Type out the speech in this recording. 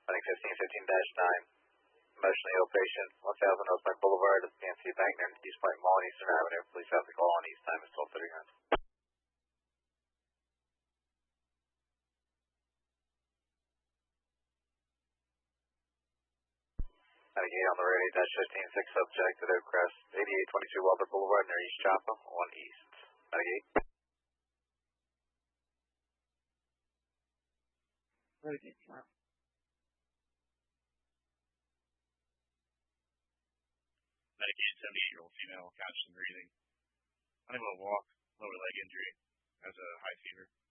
Running 1515-9. Emotionally ill patient, 1000 Northpoint Boulevard, PNC Bank near East Point Mall and Eastern Avenue. Please have the call on East time is 12:39. Navigate on the road 8-15-6 subject to Oakcrest, 8822 Walter Boulevard near East Chapel, 1 East. Navigate. Navigate, wow. Medicated 78-year-old female, conscious and breathing, unable to walk, lower leg injury, has a high fever.